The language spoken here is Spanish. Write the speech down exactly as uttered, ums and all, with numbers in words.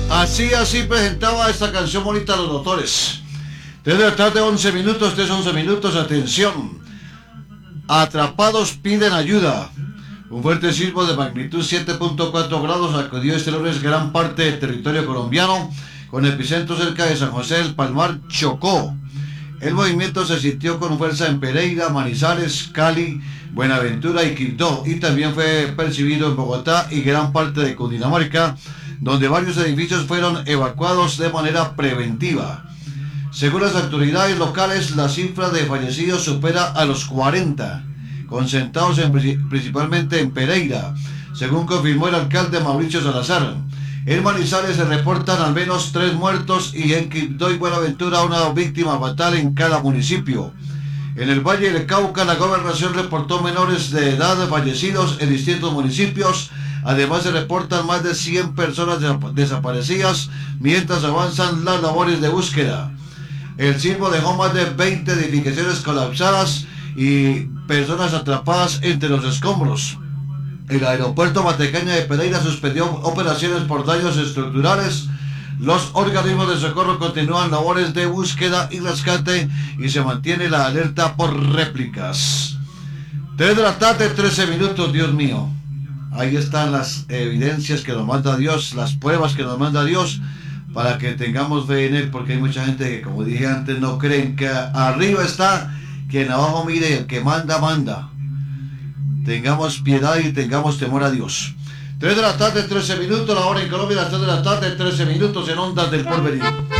Así, así presentaba esta canción bonita a los doctores. tres de la tarde, once minutos, tres, once minutos, atención. Atrapados piden ayuda. Un fuerte sismo de magnitud siete punto cuatro grados sacudió este lunes gran parte del territorio colombiano, con epicentro cerca de San José del Palmar, Chocó. El movimiento se sintió con fuerza en Pereira, Manizales, Cali, Buenaventura y Quibdó, y también fue percibido en Bogotá y gran parte de Cundinamarca, donde varios edificios fueron evacuados de manera preventiva. Según las autoridades locales, la cifra de fallecidos supera a los cuarenta, concentrados en, principalmente en Pereira, según confirmó el alcalde Mauricio Salazar. En Manizales se reportan al menos tres muertos y en Quibdó y Buenaventura una víctima fatal en cada municipio. En el Valle del Cauca, la gobernación reportó menores de edad fallecidos en distintos municipios. Además, se reportan más de cien personas desaparecidas mientras avanzan las labores de búsqueda. El sismo dejó más de veinte edificaciones colapsadas y personas atrapadas entre los escombros. El aeropuerto Matecaña de Pereira suspendió operaciones por daños estructurales. Los organismos de socorro continúan labores de búsqueda y rescate y se mantiene la alerta por réplicas. tres de la tarde, trece minutos, Dios mío. Ahí están las evidencias que nos manda Dios, las pruebas que nos manda Dios, para que tengamos fe en Él, porque hay mucha gente que, como dije antes, no creen que arriba está quien abajo mire, el que manda, manda. Tengamos piedad y tengamos temor a Dios. tres de la tarde, trece minutos, la hora en Colombia, las tres de la tarde, trece minutos en Ondas del Porvenir.